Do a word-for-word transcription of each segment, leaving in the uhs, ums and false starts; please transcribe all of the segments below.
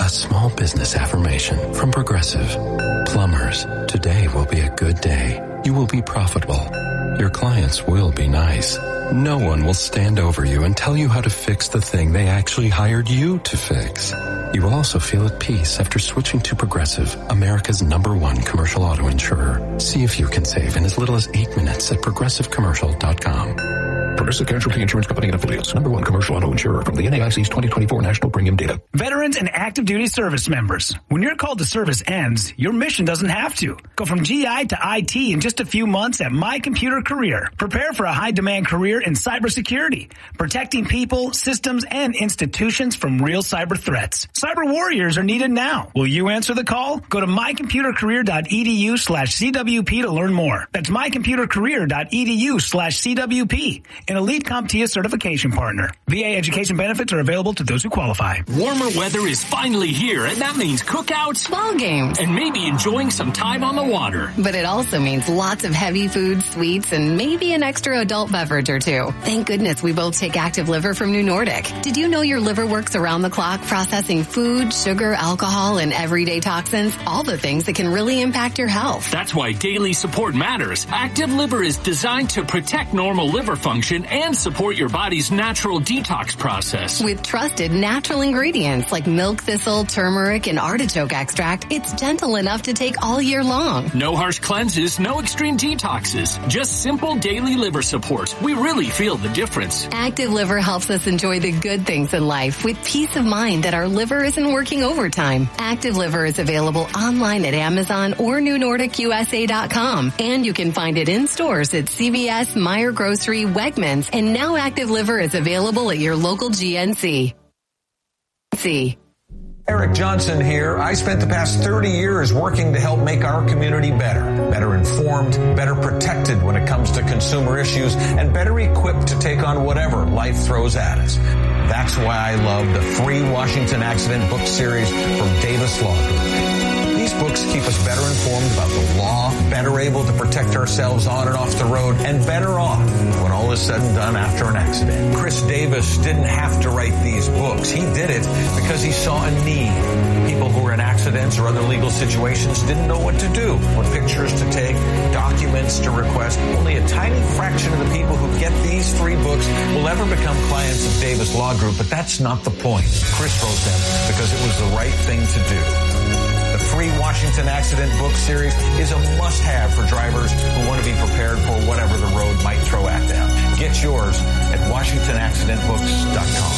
small business affirmation from Progressive. Plumbers, today will be a good day. You will be profitable. Your clients will be nice. No one will stand over you and tell you how to fix the thing they actually hired you to fix. You will also feel at peace after switching to Progressive, America's number one commercial auto insurer. See if you can save in as little as eight minutes at progressive commercial dot com. Progressive Casualty Insurance Company and Affiliates. Number one commercial auto insurer from the N A I C's twenty twenty-four National Premium Data. Veterans and active duty service members. When your call to service ends, your mission doesn't have to. Go from G I to I T in just a few months at My Computer Career. Prepare for a high-demand career in cybersecurity, protecting people, systems, and institutions from real cyber threats. Cyber warriors are needed now. Will you answer the call? Go to my computer career dot e d u slash c w p to learn more. That's my computer career dot e d u slash c w p. An Elite CompTIA certification partner. V A education benefits are available to those who qualify. Warmer weather is finally here, and that means cookouts, ball games, and maybe enjoying some time on the water. But it also means lots of heavy food, sweets, and maybe an extra adult beverage or two. Thank goodness we both take Active Liver from New Nordic. Did you know your liver works around the clock processing food, sugar, alcohol, and everyday toxins? All the things that can really impact your health. That's why daily support matters. Active Liver is designed to protect normal liver function and support your body's natural detox process. With trusted natural ingredients like milk thistle, turmeric, and artichoke extract, it's gentle enough to take all year long. No harsh cleanses, no extreme detoxes. Just simple daily liver support. We really feel the difference. Active Liver helps us enjoy the good things in life with peace of mind that our liver isn't working overtime. Active Liver is available online at Amazon or new nordic u s a dot com. And you can find it in stores at C V S, Meijer Grocery, Wegmans, and now Active Liver is available at your local G N C. See. Eric Johnson here. I spent the past thirty years working to help make our community better. Better informed, better protected when it comes to consumer issues, and better equipped to take on whatever life throws at us. That's why I love the free Washington Accident book series from Davis Law Group. These books keep us better informed about the law, better able to protect ourselves on and off the road, and better off when all is said and done after an accident. Chris Davis didn't have to write these books. He did it because he saw a need. People who were in accidents or other legal situations didn't know what to do, what pictures to take, documents to request. Only a tiny fraction of the people who get these three books will ever become clients of Davis Law Group, but that's not the point. Chris wrote them because it was the right thing to do. The free Washington Accident book series is a must-have for drivers who want to be prepared for whatever the road might throw at them. Get yours at washington accident books dot com.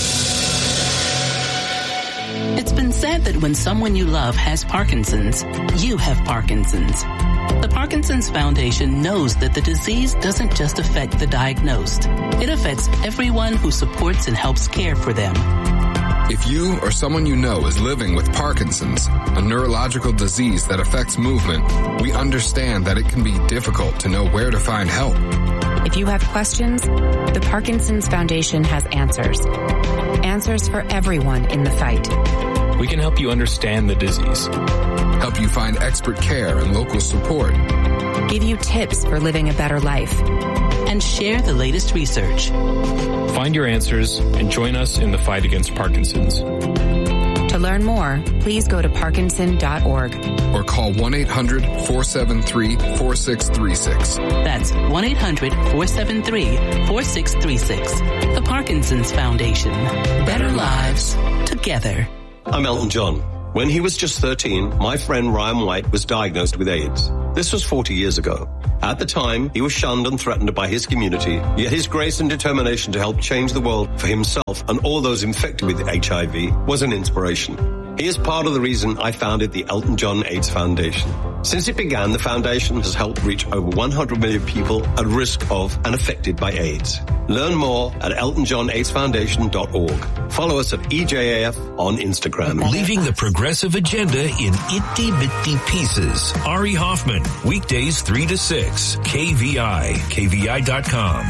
It's been said that when someone you love has Parkinson's, you have Parkinson's. The Parkinson's Foundation knows that the disease doesn't just affect the diagnosed. It affects everyone who supports and helps care for them. If you or someone you know is living with Parkinson's, a neurological disease that affects movement, we understand that it can be difficult to know where to find help. If you have questions, the Parkinson's Foundation has answers. Answers for everyone in the fight. We can help you understand the disease. Help you find expert care and local support. Give you tips for living a better life. And share the latest research. Find your answers and join us in the fight against Parkinson's. To learn more, please go to parkinson dot org. Or call one eight hundred four seven three four six three six. That's one eight hundred four seven three four six three six. The Parkinson's Foundation. Better lives together. I'm Elton John. When he was just thirteen, my friend Ryan White was diagnosed with AIDS. This was forty years ago. At the time, he was shunned and threatened by his community, yet his grace and determination to help change the world for himself and all those infected with H I V was an inspiration. He is part of the reason I founded the Elton John AIDS Foundation. Since it began, the foundation has helped reach over one hundred million people at risk of and affected by AIDS. Learn more at elton john aids foundation dot org. Follow us at E J A F on Instagram. Leaving the progressive agenda in itty-bitty pieces. Ari Hoffman, weekdays three to six, K V I, K V I dot com.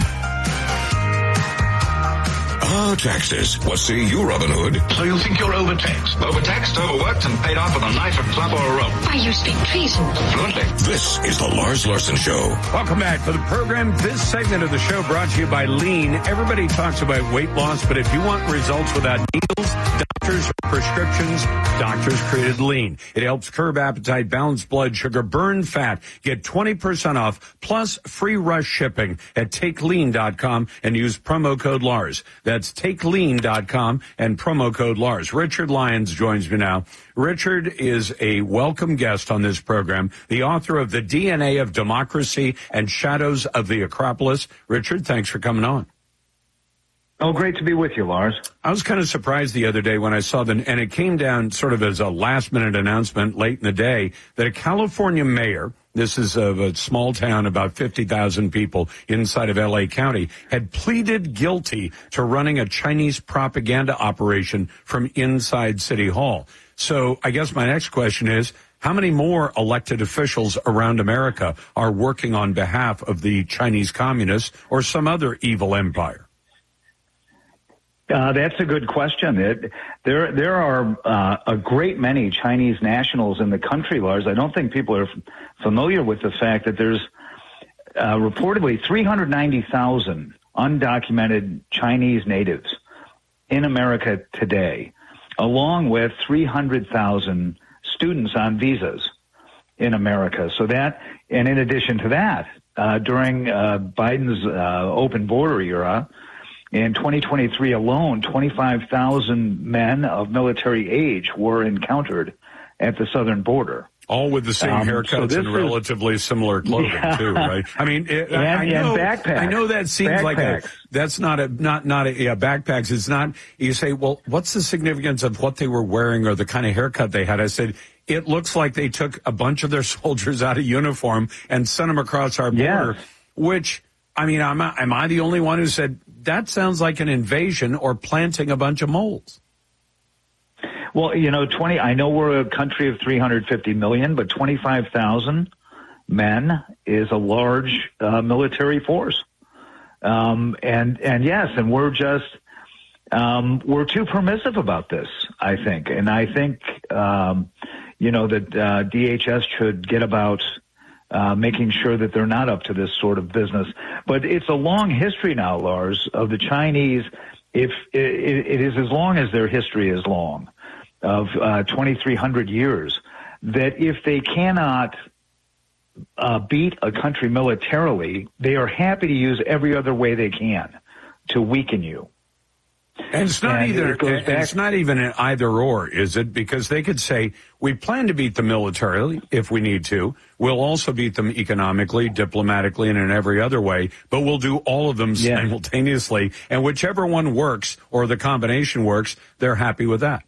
Ah, taxes. What say you, Robin Hood? So you think you're overtaxed? Overtaxed, overworked, and paid off with a knife, a club, or a rope? Why, you speak treason. Fluently. This is the Lars Larson Show. Welcome back to the program. This segment of the show brought to you by Lean. Everybody talks about weight loss, but if you want results without needles, doctors' prescriptions, doctors created lean. It helps curb appetite, balance blood sugar, burn fat. Get twenty percent off plus free rush shipping at take lean dot com and use promo code Lars. That's take lean dot com and promo code Lars. Richard Lyons joins me now. Richard is a welcome guest on this program, the author of The D N A of Democracy and Shadows of the Acropolis. Richard, thanks for coming on. Oh, great to be with you, Lars. I was kind of surprised the other day when I saw the, and it came down sort of as a last-minute announcement late in the day, that a California mayor, this is of a small town, about fifty thousand people inside of L A County, had pleaded guilty to running a Chinese propaganda operation from inside City Hall. So I guess my next question is, how many more elected officials around America are working on behalf of the Chinese communists or some other evil empire? Uh, that's a good question. It, there, there are uh, a great many Chinese nationals in the country, Lars. I don't think people are f- familiar with the fact that there's uh, reportedly three hundred ninety thousand undocumented Chinese natives in America today, along with three hundred thousand students on visas in America. So that, and in addition to that, uh, during uh, Biden's uh, open border era, in twenty twenty-three alone, twenty-five thousand men of military age were encountered at the southern border. All with the same um, haircuts so and relatively is, similar clothing, yeah. too, right? I mean, it, and, I, know, and backpacks. I know that seems backpacks. like a, that's not a, not, not a, yeah, backpacks. It's not, you say, well, what's the significance of what they were wearing or the kind of haircut they had? I said, it looks like they took a bunch of their soldiers out of uniform and sent them across our border, yes. which, I mean, am I, am I the only one who said, that sounds like an invasion or planting a bunch of moles? Well, you know, twenty. I know we're a country of three hundred fifty million, but twenty-five thousand men is a large uh, military force. Um, and and yes, and we're just um, we're too permissive about this, I think. And I think um, you know that uh, D H S should get about uh, making sure that they're not up to this sort of business. But it's a long history now, Lars, of the Chinese. If it, it is as long as their history is long, of uh, twenty-three hundred years, that if they cannot uh, beat a country militarily, they are happy to use every other way they can to weaken you. And it's not and either. It goes back, it's not even an either or, is it? Because they could say, we plan to beat them militarily if we need to. We'll also beat them economically, diplomatically, and in every other way. But we'll do all of them yeah. simultaneously. And whichever one works or the combination works, they're happy with that.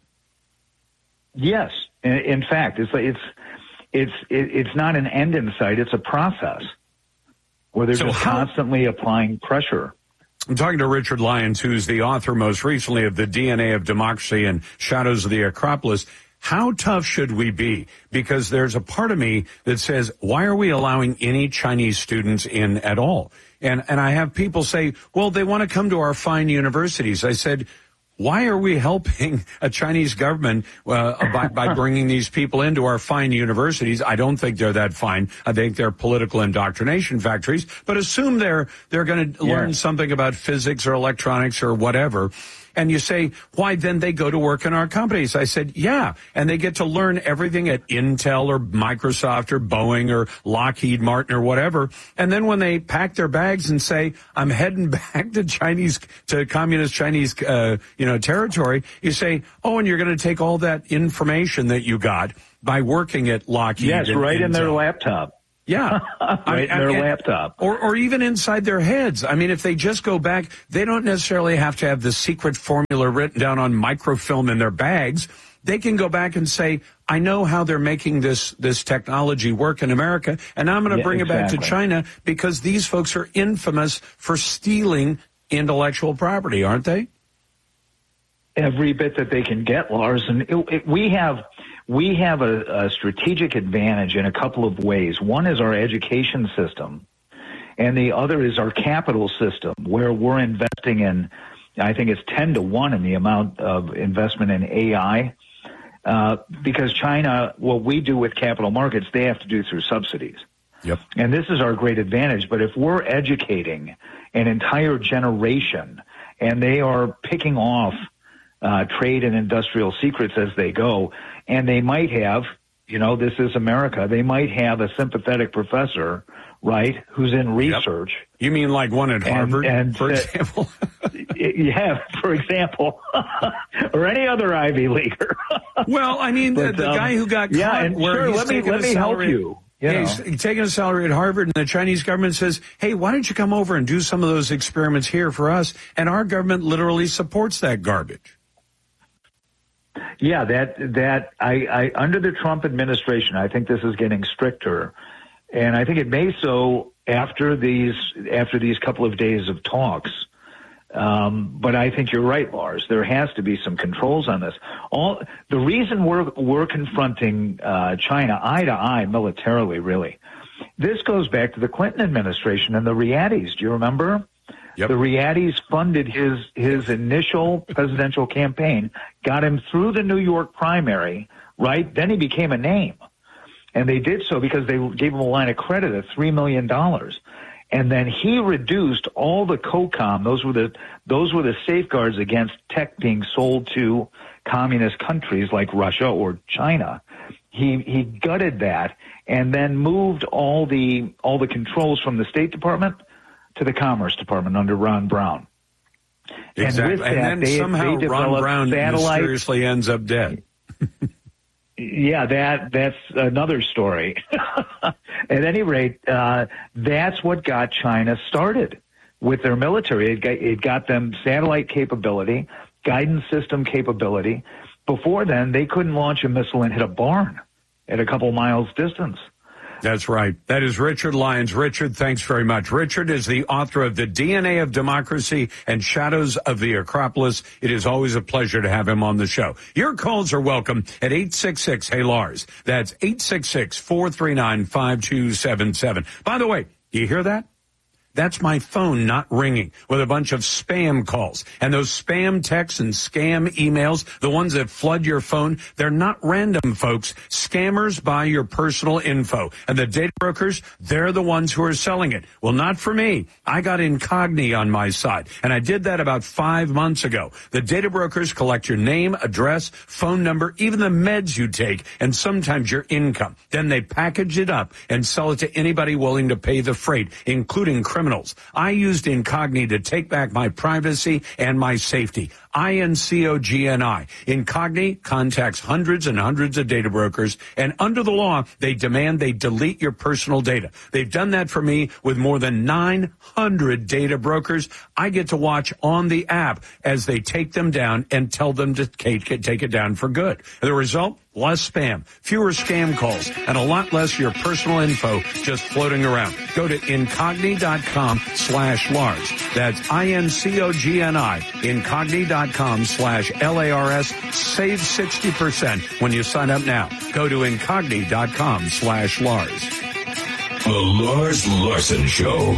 Yes, in fact, it's it's it's it's not an end in sight; it's a process where they're so just how, constantly applying pressure. I'm talking to Richard Lyons, who's the author most recently of The D N A of Democracy and Shadows of the Acropolis. How tough should we be? Because there's a part of me that says, why are we allowing any Chinese students in at all? And and I have people say, well, they want to come to our fine universities. I said, why are we helping a Chinese government uh, by, by bringing these people into our fine universities? I don't think they're that fine. I think they're political indoctrination factories. But assume they're they're going to yeah. learn something about physics or electronics or whatever. And you say, why then they go to work in our companies? I said, yeah. And they get to learn everything at Intel or Microsoft or Boeing or Lockheed Martin or whatever. And then when they pack their bags and say, I'm heading back to Chinese, to communist Chinese, uh, you know, territory, you say, oh, and you're going to take all that information that you got by working at Lockheed. Yes, and, right and in their Intel. laptop. Yeah. right I mean, in their I mean, laptop. Or, or even inside their heads. I mean, if they just go back, they don't necessarily have to have the secret formula written down on microfilm in their bags. They can go back and say, I know how they're making this, this technology work in America, and I'm going to yeah, bring exactly. it back to China because these folks are infamous for stealing intellectual property, aren't they? Every bit that they can get, Lars. And it, it, we have... We have a, a strategic advantage in a couple of ways. One is our education system, and the other is our capital system, where we're investing in, I think it's ten to one in the amount of investment in A I, uh, because China, what we do with capital markets, they have to do through subsidies. Yep. And this is our great advantage. But if we're educating an entire generation and they are picking off uh, trade and industrial secrets as they go. And they might have, you know, this is America, they might have a sympathetic professor, right, who's in research. Yep. You mean like one at Harvard, and, and, for uh, example? Yeah, for example, or any other Ivy Leaguer. Well, I mean, but, the, the um, guy who got caught yeah, and where sure, he's let me, taking let a me help salary, you. you yeah, know. he's taking a salary at Harvard, and the Chinese government says, hey, why don't you come over and do some of those experiments here for us? And our government literally supports that garbage. Yeah, that that I, I under the Trump administration, I think this is getting stricter, and I think it may so after these after these couple of days of talks. Um, but I think you're right, Lars. There has to be some controls on this. All the reason we're we're confronting uh, China eye to eye militarily, really, this goes back to the Clinton administration and the Riadis. Do you remember? Yep. The Riadis funded his his initial presidential campaign, got him through the New York primary, right? Then he became a name. And they did so because they gave him a line of credit of three million dollars. And then he reduced all the COCOM. Those were the those were the safeguards against tech being sold to communist countries like Russia or China. He he gutted that and then moved all the all the controls from the State Department to the Commerce Department under Ron Brown. Exactly. And, with that, and then they, somehow they Ron Brown satellite, mysteriously ends up dead. Yeah, that that's another story. At any rate, uh, that's what got China started with their military. It got, it got them satellite capability, guidance system capability. Before then, they couldn't launch a missile and hit a barn at a couple miles distance. That's right. That is Richard Lyons. Richard, thanks very much. Richard is the author of The D N A of Democracy and Shadows of the Acropolis. It is always a pleasure to have him on the show. Your calls are welcome at eight six six, hey Lars. That's eight six six, four three nine, five two seven seven. By the way, do you hear that? That's my phone not ringing with a bunch of spam calls. And those spam texts and scam emails, the ones that flood your phone, they're not random, folks. Scammers buy your personal info. And the data brokers, they're the ones who are selling it. Well, not for me. I got Incogni on my side. And I did that about five months ago. The data brokers collect your name, address, phone number, even the meds you take, and sometimes your income. Then they package it up and sell it to anybody willing to pay the freight, including criminals. Criminals. I used Incogni to take back my privacy and my safety. I N C O G N I. Incogni contacts hundreds and hundreds of data brokers, and under the law, they demand they delete your personal data. They've done that for me with more than nine hundred data brokers. I get to watch on the app as they take them down and tell them to take it down for good. The result? Less spam, fewer scam calls, and a lot less your personal info just floating around. Go to Incogni.com slash Lars. That's I N C O G N I. Incogni.com slash L A R S. Save sixty percent when you sign up now. Go to Incogni.com slash Lars. The Lars Larson Show.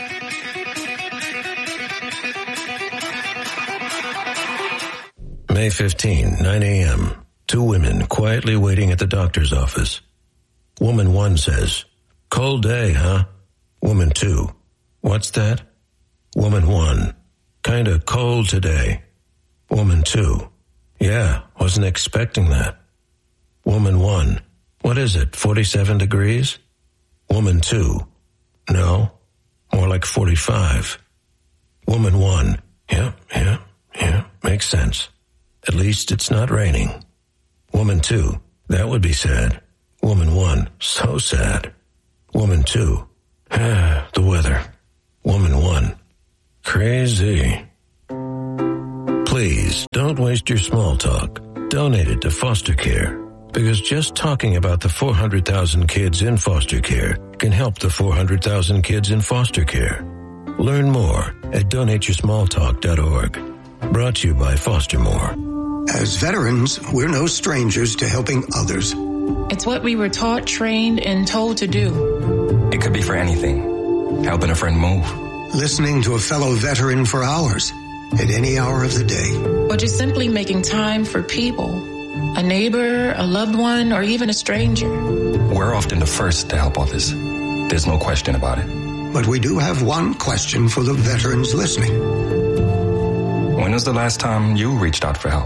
May fifteenth, nine a.m. Two women quietly waiting at the doctor's office. Woman one says, "Cold day, huh?" Woman two, "What's that?" Woman one, "Kinda cold today." Woman two, "Yeah, wasn't expecting that." Woman one, "What is it, forty-seven degrees?" Woman two, "No, more like forty-five." Woman one, "Yeah, yeah, yeah, makes sense. At least it's not raining." Woman two, "That would be sad." Woman one, "So sad." Woman two, "Ah, the weather." Woman one, "Crazy." Please don't waste your small talk. Donate it to foster care, because just talking about the four hundred thousand kids in foster care can help the four hundred thousand kids in foster care. Learn more at donate your small talk dot org. Brought to you by Foster More. As veterans, we're no strangers to helping others. It's what we were taught, trained, and told to do. It could be for anything. Helping a friend move. Listening to a fellow veteran for hours, at any hour of the day. Or just simply making time for people. A neighbor, a loved one, or even a stranger. We're often the first to help others. There's no question about it. But we do have one question for the veterans listening. When was the last time you reached out for help?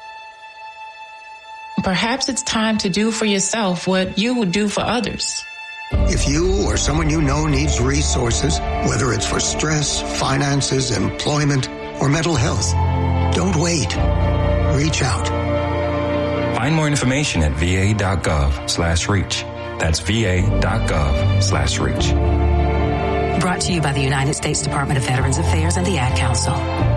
Perhaps it's time to do for yourself what you would do for others. If you or someone you know needs resources, whether it's for stress, finances, employment, or mental health, don't wait. Reach out. Find more information at va.gov slash reach. That's va.gov slash reach. Brought to you by the United States Department of Veterans Affairs and the Ad Council.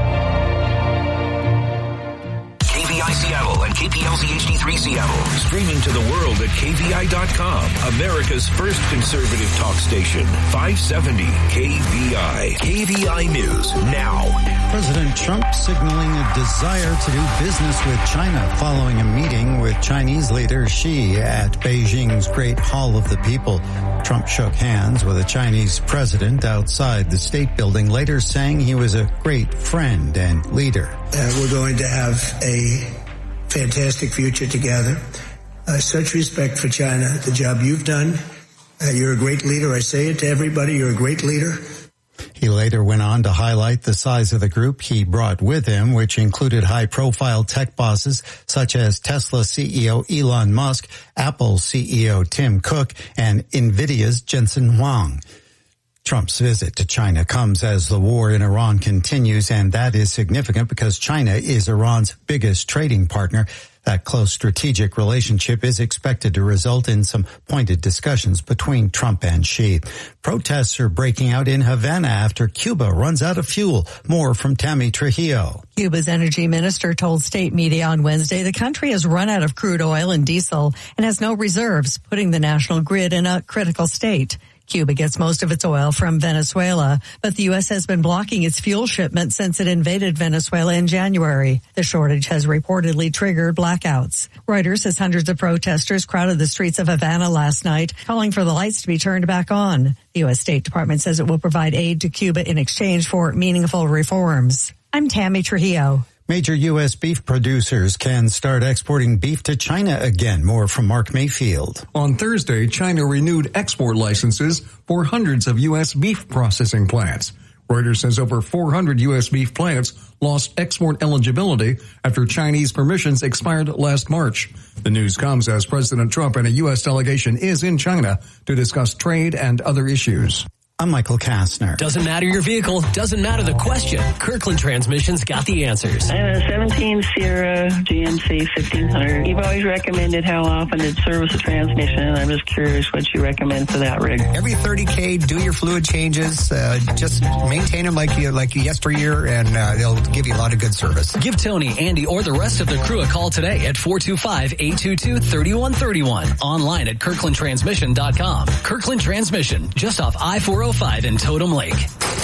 K V I Seattle and K P L Z H D three Seattle. Streaming to the world at K V I dot com. America's first conservative talk station. five seventy K V I. K V I News now. President Trump signaling a desire to do business with China following a meeting with Chinese leader Xi at Beijing's Great Hall of the People. Trump shook hands with a Chinese president outside the state building, later saying he was a great friend and leader. Uh, we're going to have a fantastic future together. Uh, such respect for China, the job you've done. Uh, you're a great leader. I say it to everybody. You're a great leader. He later went on to highlight the size of the group he brought with him, which included high-profile tech bosses such as Tesla C E O Elon Musk, Apple C E O Tim Cook, and NVIDIA's Jensen Huang. Trump's visit to China comes as the war in Iran continues, and that is significant because China is Iran's biggest trading partner. That close strategic relationship is expected to result in some pointed discussions between Trump and Xi. Protests are breaking out in Havana after Cuba runs out of fuel. More from Tammy Trujillo. Cuba's energy minister told state media on Wednesday the country has run out of crude oil and diesel and has no reserves, putting the national grid in a critical state. Cuba gets most of its oil from Venezuela, but the U S has been blocking its fuel shipments since it invaded Venezuela in January. The shortage has reportedly triggered blackouts. Reuters says hundreds of protesters crowded the streets of Havana last night, calling for the lights to be turned back on. The U S State Department says it will provide aid to Cuba in exchange for meaningful reforms. I'm Tammy Trujillo. Major U S beef producers can start exporting beef to China again. More from Mark Mayfield. On Thursday, China renewed export licenses for hundreds of U S beef processing plants. Reuters says over four hundred U S beef plants lost export eligibility after Chinese permissions expired last March. The news comes as President Trump and a U S delegation is in China to discuss trade and other issues. I'm Michael Kastner. Doesn't matter your vehicle, doesn't matter the question. Kirkland Transmission's got the answers. I have a seventeen Sierra G M C fifteen hundred. You've always recommended how often it service a transmission, and I'm just curious what you recommend for that rig. Every thirty K, do your fluid changes. Uh, just maintain them like you like you yesteryear, and uh, they'll give you a lot of good service. Give Tony, Andy, or the rest of the crew a call today at four two five, eight two two, three one three one. Online at kirkland transmission dot com. Kirkland Transmission, just off I four oh five in Totem Lake.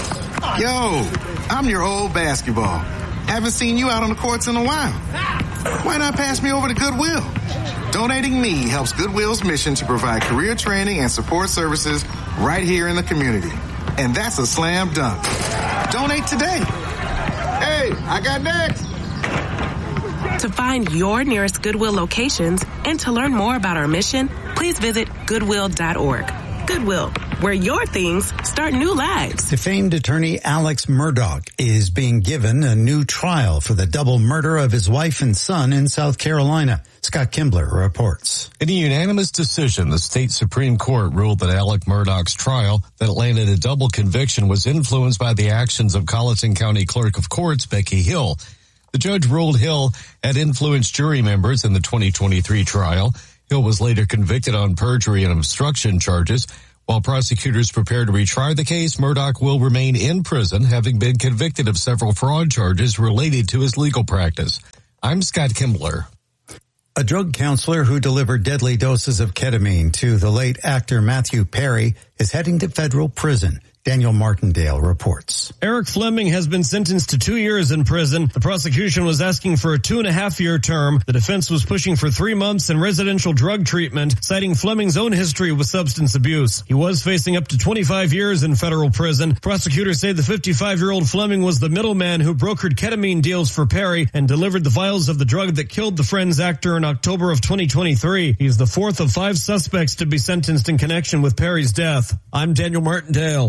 Yo, I'm your old basketball. Haven't seen you out on the courts in a while. Why not pass me over to Goodwill? Donating me helps Goodwill's mission to provide career training and support services right here in the community. And that's a slam dunk. Donate today. Hey, I got next. To find your nearest Goodwill locations and to learn more about our mission, please visit goodwill dot org. Goodwill, where your things start new lives. Defamed attorney Alex Murdaugh is being given a new trial for the double murder of his wife and son in South Carolina. Scott Kimbler reports. In a unanimous decision, the state Supreme Court ruled that Alex Murdaugh's trial that landed a double conviction was influenced by the actions of Colleton County Clerk of Courts Becky Hill. The judge ruled Hill had influenced jury members in the twenty twenty-three trial. Hill was later convicted on perjury and obstruction charges. While prosecutors prepare to retry the case, Murdaugh will remain in prison, having been convicted of several fraud charges related to his legal practice. I'm Scott Kimbler. A drug counselor who delivered deadly doses of ketamine to the late actor Matthew Perry is heading to federal prison. Daniel Martindale reports. Eric Fleming has been sentenced to two years in prison. The prosecution was asking for a two and a half year term. The defense was pushing for three months in residential drug treatment, citing Fleming's own history with substance abuse. He was facing up to twenty-five years in federal prison. Prosecutors say the fifty-five-year-old Fleming was the middleman who brokered ketamine deals for Perry and delivered the vials of the drug that killed the Friends actor in October of twenty twenty-three. He is the fourth of five suspects to be sentenced in connection with Perry's death. I'm Daniel Martindale.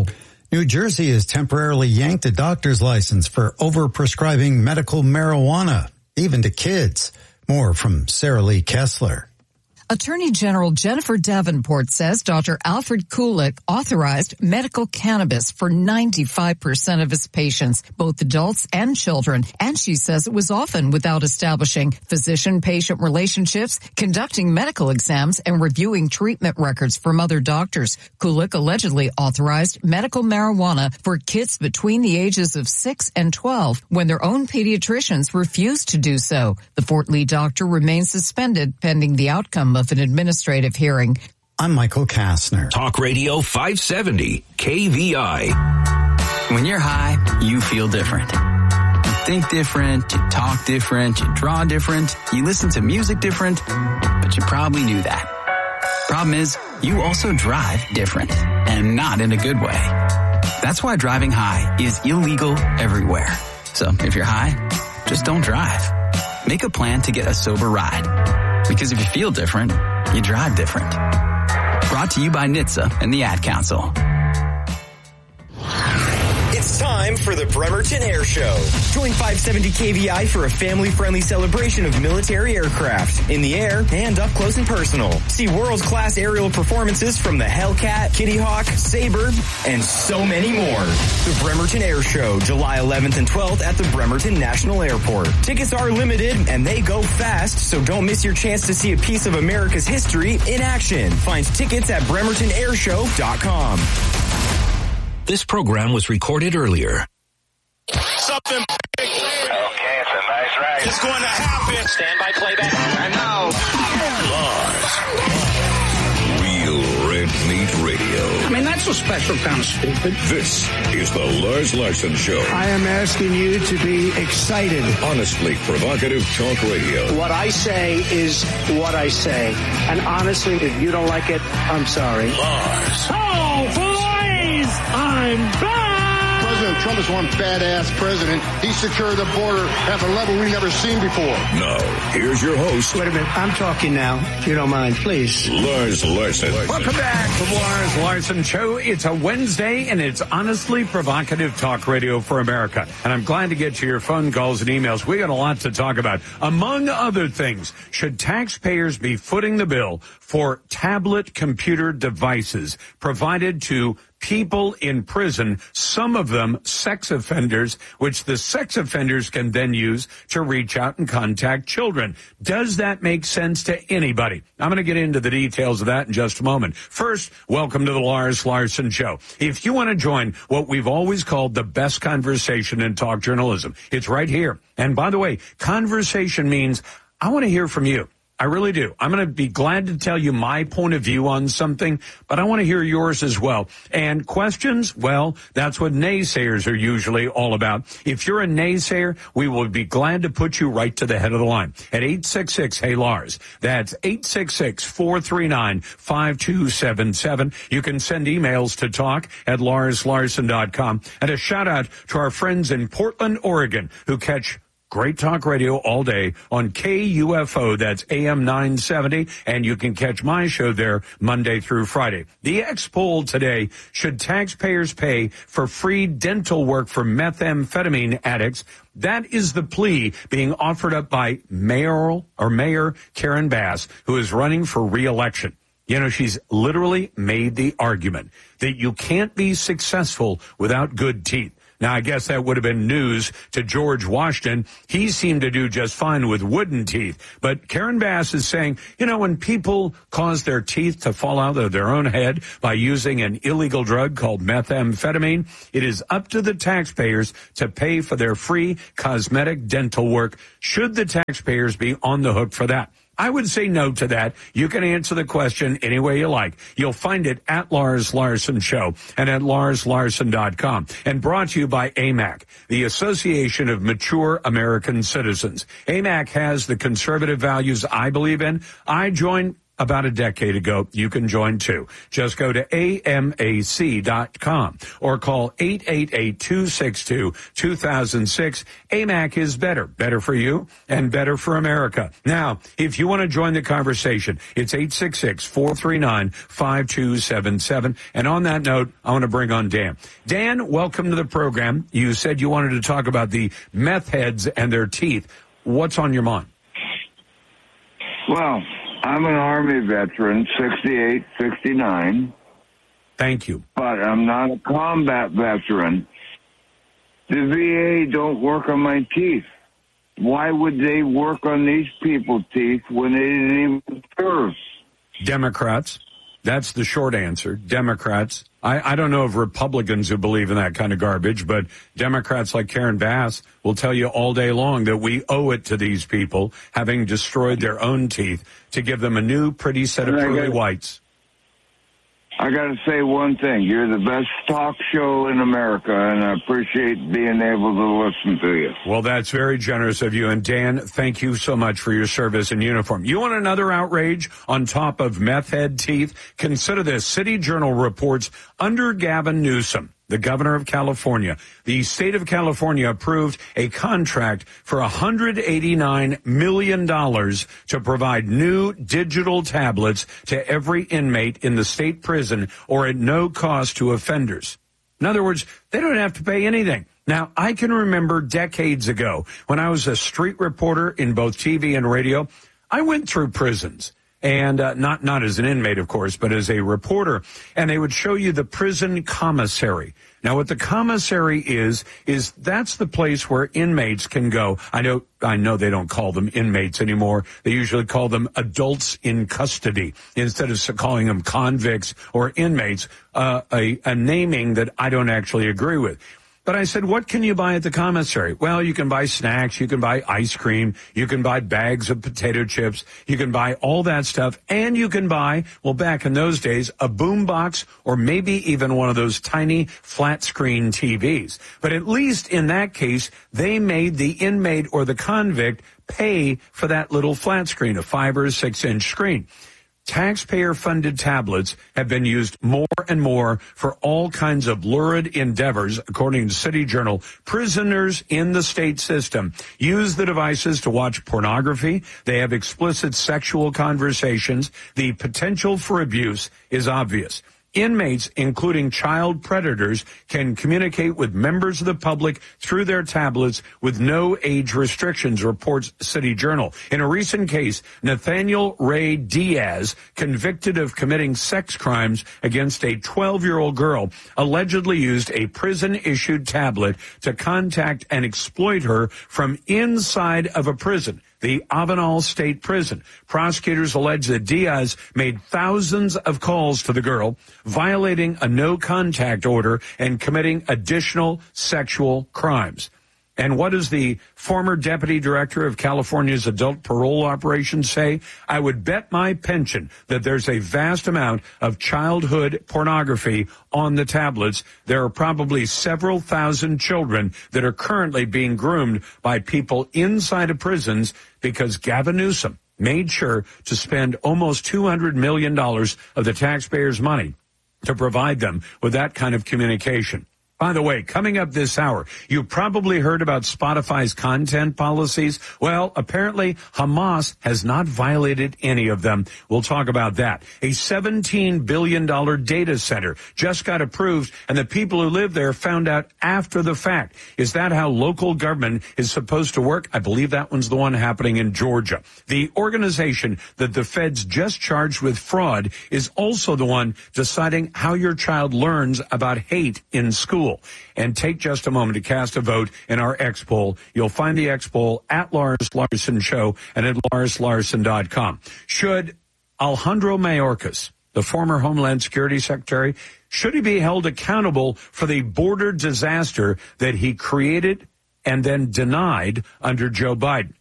New Jersey has temporarily yanked a doctor's license for overprescribing medical marijuana, even to kids. More from Sarah Lee Kessler. Attorney General Jennifer Davenport says Doctor Alfred Kulik authorized medical cannabis for ninety-five percent of his patients, both adults and children, and she says it was often without establishing physician-patient relationships, conducting medical exams, and reviewing treatment records from other doctors. Kulik allegedly authorized medical marijuana for kids between the ages of six and twelve when their own pediatricians refused to do so. The Fort Lee doctor remains suspended pending the outcome of an administrative hearing. I'm Michael Kastner. Talk Radio five seventy K V I. When you're high, you feel different. You think different, you talk different, you draw different, you listen to music different, but you probably knew that. Problem is, you also drive different, and not in a good way. That's why driving high is illegal everywhere. So if you're high, just don't drive. Make a plan to get a sober ride. Because if you feel different, you drive different. Brought to you by N H T S A and the Ad Council. It's time for the Bremerton Air Show. Join five seventy K V I for a family-friendly celebration of military aircraft in the air and up close and personal. See world-class aerial performances from the Hellcat, Kitty Hawk, Sabre, and so many more. The Bremerton Air Show, July eleventh and twelfth at the Bremerton National Airport. Tickets are limited and they go fast, so don't miss your chance to see a piece of America's history in action. Find tickets at bremerton air show dot com. This program was recorded earlier. Something big. Okay, it's a nice ride. It's going to happen. Stand by playback. I know. Lars. Real Red Meat Radio. I mean, that's a special kind of stupid. This is the Lars Larson Show. I am asking you to be excited. Honestly provocative talk radio. What I say is what I say. And honestly, if you don't like it, I'm sorry. Lars. Oh, please! I'm back! President Trump is one badass president. He secured the border at a level we've never seen before. Now, here's your host. Wait a minute. I'm talking now. If you don't mind, please. Lars Larson. Welcome back to the Lars Larson Show. It's a Wednesday, and it's honestly provocative talk radio for America. And I'm glad to get to your phone calls and emails. We got a lot to talk about. Among other things, should taxpayers be footing the bill for tablet computer devices provided to people in prison, some of them sex offenders, which the sex offenders can then use to reach out and contact children? Does that make sense to anybody? I'm going to get into the details of that in just a moment. First, welcome to the Lars Larson Show. If you want to join what we've always called the best conversation in talk journalism, it's right here. And by the way, conversation means I want to hear from you. I really do. I'm going to be glad to tell you my point of view on something, but I want to hear yours as well. And questions, well, that's what naysayers are usually all about. If you're a naysayer, we will be glad to put you right to the head of the line at eight six six, hey Lars. That's eight six six, four three nine, five two seven seven. You can send emails to talk at lars larson dot com. And a shout out to our friends in Portland, Oregon, who catch great talk radio all day on K U F O, that's A M nine seventy, and you can catch my show there Monday through Friday. The X poll today, should taxpayers pay for free dental work for methamphetamine addicts? That is the plea being offered up by mayoral or Mayor Karen Bass, who is running for re-election. You know, she's literally made the argument that you can't be successful without good teeth. Now, I guess that would have been news to George Washington. He seemed to do just fine with wooden teeth. But Karen Bass is saying, you know, when people cause their teeth to fall out of their own head by using an illegal drug called methamphetamine, it is up to the taxpayers to pay for their free cosmetic dental work. Should the taxpayers be on the hook for that? I would say no to that. You can answer the question any way you like. You'll find it at Lars Larson Show and at lars larson dot com. And brought to you by A M A C, the Association of Mature American Citizens. A M A C has the conservative values I believe in. I join about a decade ago, you can join too. Just go to A M A C dot com or call eight eight eight, two six two, two thousand six. A M A C is better. Better for you and better for America. Now, if you want to join the conversation, it's eight six six, four three nine, five two seven seven. And on that note, I want to bring on Dan. Dan, welcome to the program. You said you wanted to talk about the meth heads and their teeth. What's on your mind? Well, I'm an Army veteran, sixty-eight, sixty-nine. Thank you. But I'm not a combat veteran. The V A don't work on my teeth. Why would they work on these people's teeth when they didn't even serve? Democrats. That's the short answer. Democrats. I, I don't know of Republicans who believe in that kind of garbage, but Democrats like Karen Bass will tell you all day long that we owe it to these people, having destroyed their own teeth, to give them a new pretty set of pearly whites. I got to say one thing. You're the best talk show in America, and I appreciate being able to listen to you. Well, that's very generous of you. And, Dan, thank you so much for your service in uniform. You want another outrage on top of meth head teeth? Consider this. City Journal reports under Gavin Newsom, the governor of California, the state of California approved a contract for one hundred eighty-nine million dollars to provide new digital tablets to every inmate in the state prison or at no cost to offenders. In other words, they don't have to pay anything. Now, I can remember decades ago when I was a street reporter in both T V and radio, I went through prisons. And uh, not not as an inmate, of course, but as a reporter. And they would show you the prison commissary. Now, what the commissary is, is that's the place where inmates can go. I know, I know they don't call them inmates anymore. They usually call them adults in custody instead of calling them convicts or inmates, uh, a, a naming that I don't actually agree with. But I said, what can you buy at the commissary? Well, you can buy snacks, you can buy ice cream, you can buy bags of potato chips, you can buy all that stuff, and you can buy, well, back in those days, a boombox or maybe even one of those tiny flat screen T Vs. But at least in that case, they made the inmate or the convict pay for that little flat screen, a five or six inch screen. Taxpayer-funded tablets have been used more and more for all kinds of lurid endeavors. According to City Journal, prisoners in the state system use the devices to watch pornography. They have explicit sexual conversations. The potential for abuse is obvious. Inmates, including child predators, can communicate with members of the public through their tablets with no age restrictions, reports City Journal. In a recent case, Nathaniel Ray Diaz, convicted of committing sex crimes against a twelve-year-old girl, allegedly used a prison-issued tablet to contact and exploit her from inside of a prison, the Avenal State Prison. Prosecutors allege that Diaz made thousands of calls to the girl, violating a no-contact order and committing additional sexual crimes. And what does the former deputy director of California's adult parole operations say? I would bet my pension that there's a vast amount of childhood pornography on the tablets. There are probably several thousand children that are currently being groomed by people inside of prisons because Gavin Newsom made sure to spend almost two hundred million dollars of the taxpayers' money to provide them with that kind of communication. By the way, coming up this hour, you probably heard about Spotify's content policies. Well, apparently Hamas has not violated any of them. We'll talk about that. A seventeen billion dollars data center just got approved, and the people who live there found out after the fact. Is that how local government is supposed to work? I believe that one's the one happening in Georgia. The organization that the feds just charged with fraud is also the one deciding how your child learns about hate in school. And take just a moment to cast a vote in our X poll. You'll find the X poll at Lars Larson Show and at lars larson dot com. Should Alejandro Mayorkas, the former Homeland Security Secretary, should he be held accountable for the border disaster that he created and then denied under Joe Biden?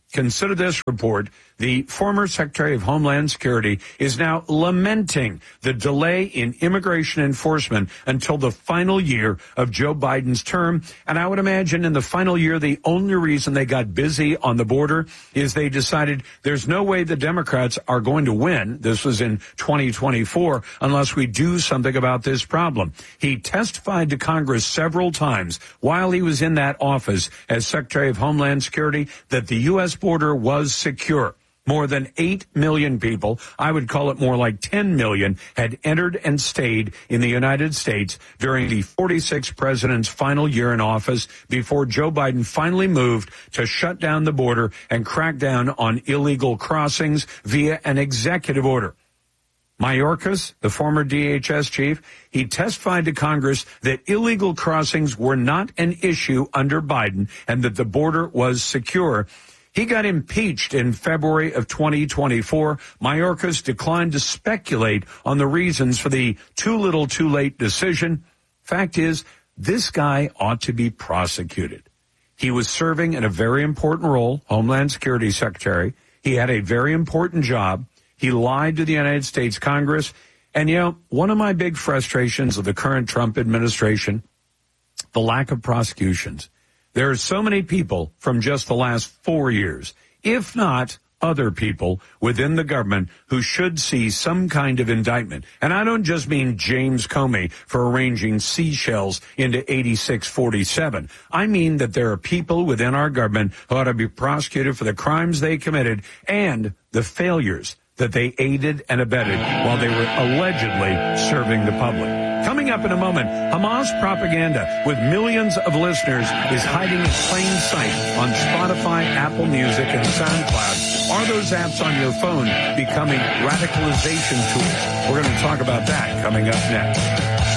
Consider this report. The former Secretary of Homeland Security is now lamenting the delay in immigration enforcement until the final year of Joe Biden's term. And I would imagine in the final year, the only reason they got busy on the border is they decided there's no way the Democrats are going to win. This was in twenty twenty-four unless we do something about this problem. He testified to Congress several times while he was in that office as Secretary of Homeland Security that the U S border was secure. More than eight million people, I would call it more like ten million, had entered and stayed in the United States during the forty-sixth president's final year in office before Joe Biden finally moved to shut down the border and crack down on illegal crossings via an executive order. Mayorkas, the former D H S chief, he testified to Congress that illegal crossings were not an issue under Biden and that the border was secure. He got impeached in February of twenty twenty-four. Mayorkas declined to speculate on the reasons for the too little too late decision. Fact is, this guy ought to be prosecuted. He was serving in a very important role, Homeland Security Secretary. He had a very important job. He lied to the United States Congress. And, you know, one of my big frustrations of the current Trump administration, the lack of prosecutions. There are so many people from just the last four years, if not other people within the government who should see some kind of indictment. And I don't just mean James Comey for arranging seashells into eighty-six forty-seven. I mean that there are people within our government who ought to be prosecuted for the crimes they committed and the failures that they aided and abetted while they were allegedly serving the public. Coming up in a moment, Hamas propaganda with millions of listeners is hiding in plain sight on Spotify, Apple Music, and SoundCloud. Are those apps on your phone becoming radicalization tools? We're going to talk about that coming up next.